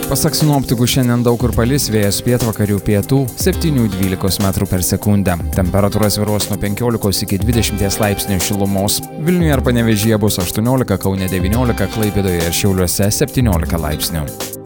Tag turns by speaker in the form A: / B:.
A: Pasak sinoptikų šiandien daug kur palis, vėjas pietvakarių pietų 7–12 m/s. Temperatūra svyruos nuo 15 iki 20 laipsnių šilumos. Vilniuje ar Panevėžyje bus 18, Kaune 19, Klaipėdoje ir Šiauliuose 17 laipsnių.